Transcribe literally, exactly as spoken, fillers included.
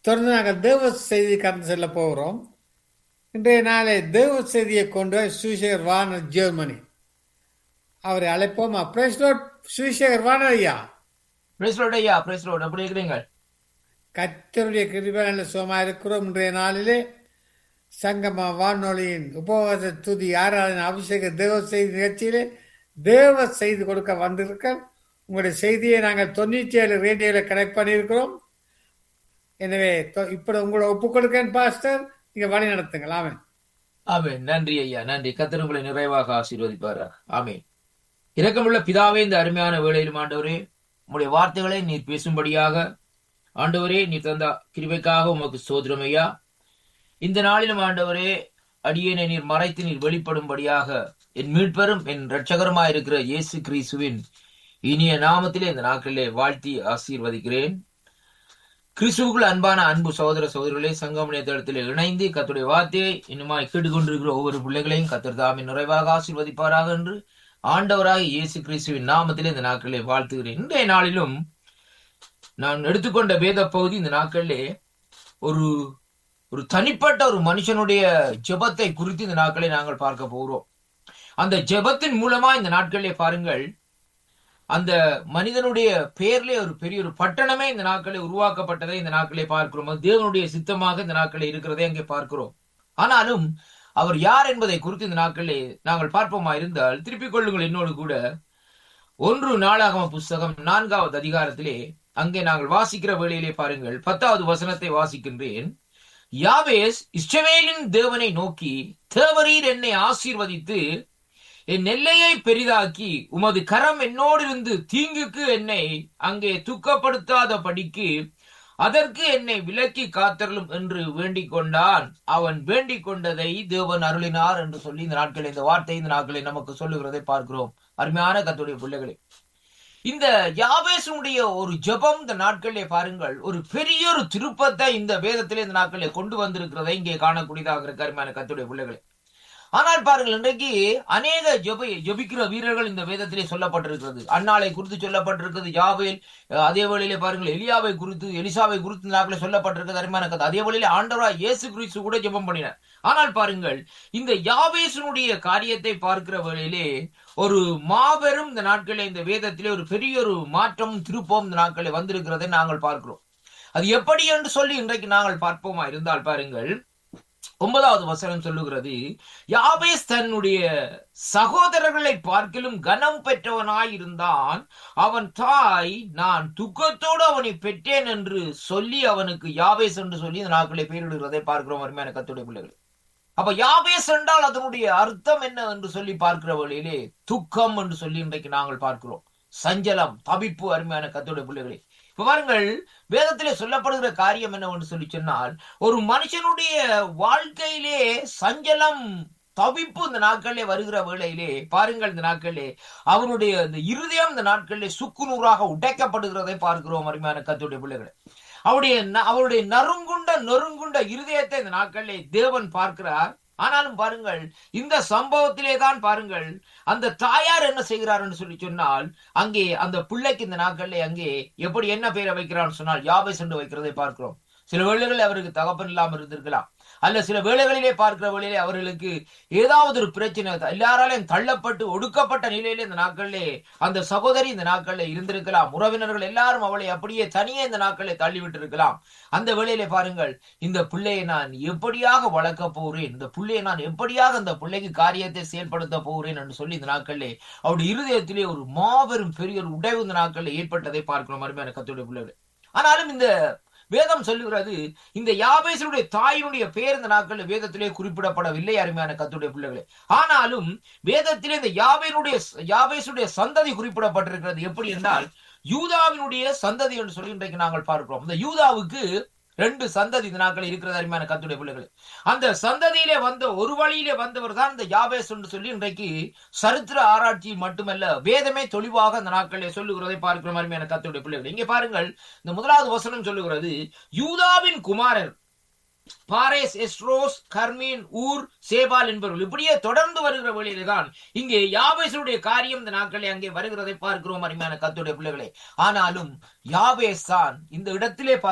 தொடர்ந்து நாங்கள் தேவ செய்தி கடந்து செல்ல போகிறோம். இன்றைய நாளை தேவ செய்தியை கொண்டு சுவிசேகர் வானர் ஜெர்மனி அவரை அழைப்போமா? Price Lord. சுவிசேகர் வானர் ஐயா, பிரைஸ் லார்ட் ஐயா, பிரைஸ் லார்ட். எப்படி இருக்கிறீங்க? கர்த்தருடைய கிருபையால் நல்ல சுகமா இருக்கிறோம். இன்றைய நாளிலே சங்கம வானொலியின் உபவாச துதி ஆராதனை அபிஷேக தேவ செய்தி நிகழ்ச்சியிலே தேவ செய்தி கொடுக்க வந்திருக்க உங்களுடைய செய்தியை நாங்கள் தொண்ணூற்றி ஏழு ரேடியோவில் கனெக்ட் பண்ணியிருக்கிறோம். எனவே இப்படி உங்களை ஒப்புக் கொடுக்கேன் பாஸ்டர், நீங்க வழி நடத்துங்கள். ஆமென். ஆமென். நன்றி ஐயா, நன்றி. கர்த்தர் உங்களை நிறைவாக ஆசீர்வதிப்பார். ஆமென். இரக்கமுள்ள பிதாவே, இந்த அருமையான வேளையிலும் ஆண்டவரே உங்களுடைய வார்த்தைகளை நீர் பேசும்படியாக ஆண்டவரே நீர் தந்த கிருபைக்காக உமக்கு ஸ்தோத்திரம் ஐயா. இந்த நாளிலும் ஆண்டவரே அடியேனை நீர் மறைத்து நீர் வெளிப்படும்படியாக என் மீட்பரும் என் இரட்சகருமாய் இருக்கிற இயேசு கிறிஸ்துவின் இனிய நாமத்திலே இந்த நாட்களிலே வாழ்த்தி ஆசீர்வதிக்கிறேன். கிறிஸ்துவுக்குள் அன்பான அன்பு சகோதர சகோதரிகளே, சங்கம நேரத்தில் இணைந்து கர்த்தருடைய வார்த்தையை இன்னுமாய் கேட்டுக்கொண்டிருக்கிற ஒவ்வொரு பிள்ளைகளையும் கர்த்தர் தாமே நிறைவாக ஆசீர்வதிப்பாராக என்று ஆண்டவராக இயேசு கிறிஸ்துவின் நாமத்திலே இந்த நாட்களிலே வாழ்த்துகிறேன். இன்றைய நாளிலும் நான் எடுத்துக்கொண்ட வேத பகுதி இந்த நாட்களிலே ஒரு ஒரு தனிப்பட்ட ஒரு மனுஷனுடைய ஜெபத்தை குறித்து இந்த நாட்களை நாங்கள் பார்க்க போகிறோம். அந்த ஜெபத்தின் மூலமா இந்த நாட்களிலே பாருங்கள், அந்த மனிதனுடைய பெயர்லே ஒரு பெரிய ஒரு பட்டணமே இந்த நாட்களை உருவாக்கப்பட்டதை இந்த நாட்களை பார்க்கிறோம். அது தேவனுடைய சித்தமாக இந்த நாட்களை இருக்கிறதை அங்கே பார்க்கிறோம். ஆனாலும் அவர் யார் என்பதை குறித்து இந்த நாட்களை நாங்கள் பார்ப்போமா இருந்தால், திருப்பிக் கொள்ளுங்கள் என்னோடு கூட ஒன்று நாளாகம புஸ்தகம் நான்காவது அதிகாரத்திலே அங்கே நாங்கள் வாசிக்கிற வேளையிலே பாருங்கள், பத்தாவது வசனத்தை வாசிக்கின்றேன். யாவேஸ் இஸ்ரவேலின் தேவனை நோக்கி, தேவரீர் என்னை ஆசீர்வதித்து என் எல்லையை பெரிதாக்கி உமது கரம் என்னோடு இருந்து தீங்குக்கு என்னை அங்கே துக்கப்படுத்தாத படிக்கு அதற்கு என்னை விலக்கி காத்தரலும் என்று வேண்டிக் கொண்டான். அவன் வேண்டிக் கொண்டதை தேவன் அருளினார் என்று சொல்லி இந்த நாட்களை இந்த வார்த்தை இந்த நாட்களை நமக்கு சொல்லுகிறதை பார்க்கிறோம். அருமையான கர்த்தருடைய பிள்ளைகளே, இந்த யாவேசுடைய ஒரு ஜெபம் இந்த நாட்களிலே பாருங்கள் ஒரு பெரிய ஒரு திருப்பத்தை இந்த வேதத்திலே இந்த நாட்களிலே கொண்டு வந்திருக்கிறதை இங்கே காணக்கூடியதாக இருக்க அருமையான கர்த்தருடைய பிள்ளைகளே. ஆனால் பாருங்கள், இன்றைக்கு அநேக ஜெப ஜெபிக்கிற வீரர்கள் இந்த வேதத்திலே சொல்லப்பட்டிருக்கிறது. அன்னாளை குறித்து சொல்லப்பட்டிருக்கிறது, யாவேல். அதே வேளையிலே பாருங்கள் எலியாவை குறித்து எலிசாவை குறித்து நாட்களே சொல்லப்பட்டிருக்கிறது. அருமையான கதை. அதே வேளையிலே ஆண்டவராய் இயேசு கிறிஸ்து கூட ஜெபம் பண்ணினார். ஆனால் பாருங்கள், இந்த யாவேசனுடைய காரியத்தை பார்க்கிற வேளையிலே ஒரு மாபெரும் இந்த நாட்களே இந்த வேதத்திலே ஒரு பெரிய ஒரு மாற்றமும் திருப்பமும் இந்த நாட்களே வந்திருக்கிறதை நாங்கள் பார்க்கிறோம். அது எப்படி என்று சொல்லி இன்றைக்கு நாங்கள் பார்ப்போமா இருந்தால் பாருங்கள், ஒன்பதாவது வசனம் சொல்லுகிறது, யாவேஸ் தன்னுடைய சகோதரர்களை பார்க்கிலும் கனம் பெற்றவனாய் இருந்தான். அவன் தாய் நான் துக்கத்தோடு அவனை பெற்றேன் என்று சொல்லி அவனுக்கு யாவேஸ் என்று சொல்லி இந்த நாட்களை பெயரிடுகிறதை பார்க்கிறோம். அருமையான கர்த்தருடைய பிள்ளைகளே, அப்ப யாவேஸ் என்றால் அதனுடைய அர்த்தம் என்ன என்று சொல்லி பார்க்கிற வழியிலே துக்கம் என்று சொல்லி இன்றைக்கு நாங்கள் பார்க்கிறோம். சஞ்சலம், தவிப்பு. அருமையான கர்த்தருடைய பிள்ளைகளே, இப்ப பாருங்கள் வேதத்திலே சொல்லப்படுகிற காரியம் என்னவென்று சொல்லி சொன்னால், ஒரு மனுஷனுடைய வாழ்க்கையிலே சஞ்சலம் தவிப்பு இந்த நாட்களிலே வருகிற வேளையிலே பாருங்கள் இந்த நாட்களிலே அவருடைய இந்த இருதயம் இந்த நாட்களிலே சுக்கு நூறாக உடைக்கப்படுகிறதை பார்க்கிறோம். அருமையான கர்த்தருடைய பிள்ளைகளே, அவருடைய அவருடைய நறுங்குண்ட நொறுங்குண்ட இருதயத்தை இந்த நாட்களிலே தேவன் பார்க்கிறார். ஆனாலும் பாருங்கள் இந்த சம்பவத்திலே தான் பாருங்கள் அந்த தாயார் என்ன செய்கிறார் என்று சொல்லி சொன்னால், அங்கே அந்த பிள்ளைக்கு இந்த நாட்களிலே அங்கே எப்படி என்ன பெயரை வைக்கிறான்னு சொன்னால் யாவேஸ் என்று வைக்கிறதை பார்க்கிறோம். சில வேளைகளில் அவருக்கு தகப்பன் இல்லாமல் இருந்திருக்கலாம், அல்ல சில வேளைகளிலே பார்க்கிற வேளையிலே அவர்களுக்கு ஏதாவது ஒரு பிரச்சனை, எல்லாராலையும் தள்ளப்பட்டு ஒடுக்கப்பட்ட நிலையிலே இந்த நாட்களிலே அந்த சகோதரி இந்த நாட்களிலே இருந்திருக்கலாம். உறவினர்கள் எல்லாரும் அவளை அப்படியே தனியே இந்த நாட்களை தள்ளிவிட்டு இருக்கலாம். அந்த வேளையிலே பாருங்கள், இந்த பிள்ளையை நான் எப்படியாக வளர்க்க போகிறேன், இந்த பிள்ளையை நான் எப்படியாக அந்த பிள்ளைக்கு காரியத்தை செயல்படுத்த போகிறேன் என்று சொல்லி இந்த நாட்களிலே அவருடைய இருதயத்திலே ஒரு மாபெரும் பெரிய ஒரு உடைவு இந்த நாட்களில் ஏற்பட்டதை பார்க்கிறோம். அருமையான கர்த்தருடைய பிள்ளைகளே, ஆனாலும் இந்த வேதம் சொல்லுகிறது இந்த யாவேசனுடைய தாயினுடைய பெயர் இந்த நாட்களில் வேதத்திலே குறிப்பிடப்படவில்லை. அருமையான கர்த்தருடைய பிள்ளைகளே, ஆனாலும் வேதத்திலே இந்த யாவேனுடைய யாவேசுடைய சந்ததி குறிப்பிடப்பட்டிருக்கிறது. எப்படி என்றால் யூதாவினுடைய சந்ததி என்று சொல்லி இன்றைக்கு நாங்கள் பார்க்கிறோம். இந்த யூதாவுக்கு ரெண்டு சந்ததி இந்த நாட்கள் இருக்கிறது. அருமையான கர்த்தருடைய பிள்ளைகளே, அந்த சந்ததியிலே வந்த ஒரு வழியிலே வந்தவர் தான் இந்த யாவேஸ் என்று சொல்லி இன்றைக்கு சரித்திர ஆராய்ச்சி மட்டுமல்ல வேதமே தெளிவாக அந்த நாட்களிலே சொல்லுகிறதை பார்க்கிறோம். அருமையான கர்த்தருடைய பிள்ளைகளே, இங்கே பாருங்கள் இந்த முதலாவது வசனம் சொல்லுகிறது, யூதாவின் குமாரர் பாரேஸ், எஸ்ரோஸ், கர்மீன், ஊர், சேபால் என்பவர்கள் இப்படியே தொடர்ந்து வருகிற வழியிலே தான் இங்கே யாவேசுடைய காரியம் இந்த நாட்களை அங்கே வருகிறதை பார்க்கிறோம். அருமையான கர்த்தருடைய பிள்ளைகளே, ஆனாலும் யாவேஸ் தான் இந்த இடத்திலே